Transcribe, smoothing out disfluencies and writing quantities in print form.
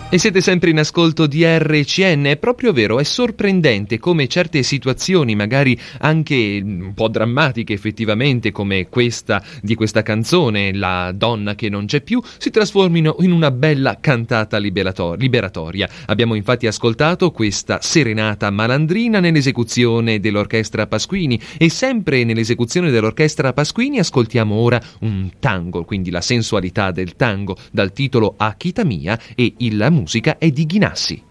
E siete sempre in ascolto di RCN, è proprio vero, è sorprendente come certe situazioni, magari anche un po' drammatiche effettivamente, come questa di questa canzone, La donna che non c'è più, si trasformino in una bella cantata liberatoria. Abbiamo infatti ascoltato questa serenata malandrina nell'esecuzione dell'orchestra Pasquini, e sempre nell'esecuzione dell'orchestra Pasquini ascoltiamo ora un tango, quindi la sensualità del tango, dal titolo Akita Mia, e la musica è di Ghinassi.